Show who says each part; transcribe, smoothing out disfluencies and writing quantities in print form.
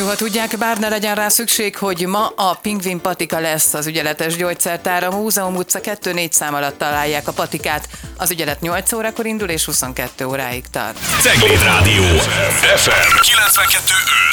Speaker 1: ha tudják, bár ne legyen rá szükség, hogy ma a Pingvin Patika lesz az ügyeletes gyógyszertár. A Múzeum utca 2-4 szám alatt találják a patikát. Az ügyelet 8 órakor indul és 22 óráig tart.
Speaker 2: Cegléd Rádió FM 92.5.